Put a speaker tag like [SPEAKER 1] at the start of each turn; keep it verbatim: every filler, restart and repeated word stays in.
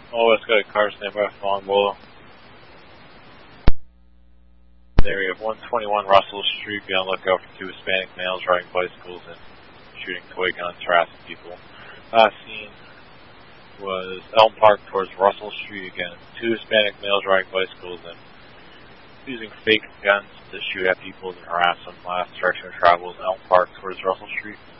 [SPEAKER 1] Oh, let's go to car stand by Fallen Bolo. There you have one twenty-one Russell Street. Be on the lookout for two Hispanic males riding bicycles and shooting toy guns, harassing people. Last seen was Elm Park towards Russell Street again. Two Hispanic males riding bicycles and using fake guns to shoot at people and harass them. Last direction of travel is Elm Park towards Russell Street.